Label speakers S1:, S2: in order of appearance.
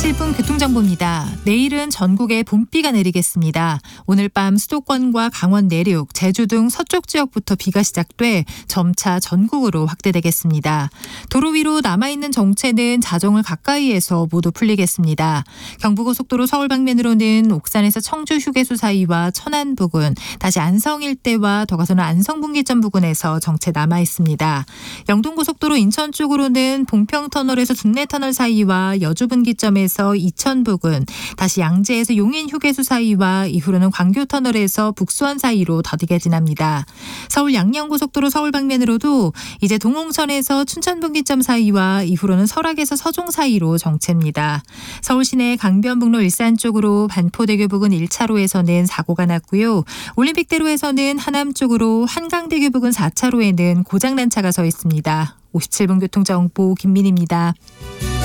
S1: 57분 교통정보입니다. 내일은 전국에 봄비가 내리겠습니다. 오늘 밤 수도권과 강원 내륙, 제주 등 서쪽 지역부터 비가 시작돼 점차 전국으로 확대되겠습니다. 도로 위로 남아있는 정체는 자정을 가까이에서 모두 풀리겠습니다. 경부고속도로 서울 방면으로는 옥산에서 청주 휴게소 사이와 천안 부근, 다시 안성 일대와 더 가서는 안성분기점 부근에서 정체 남아있습니다. 영동고속도로 인천 쪽으로는 봉평터널에서 중내터널 사이와 여주분기점에서 이천 부근, 다시 양재에서 용인 휴게소 사이와 이후로는 광교터널에서 북수원 사이로 더디게 지납니다. 서울 양양고속도로 서울 방면으로도 이제 동홍선에서 춘천분기점 사이와 이후로는 설악에서 서종 사이로 정체입니다. 서울 시내 강변북로 일산 쪽으로 반포대교 부근 1차로에서는 사고가 났고요. 올림픽대로에서는 하남 쪽으로 한강대교 부근 4차로에는 고장난 차가 서 있습니다. 57분 교통정보 김민희입니다.